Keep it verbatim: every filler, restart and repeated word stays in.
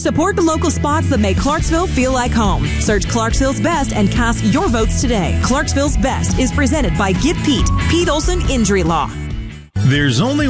Support the local spots that make Clarksville feel like home. Search Clarksville's Best and cast your votes today. Clarksville's Best is presented by Get Pete, Pete Olson Injury Law. There's only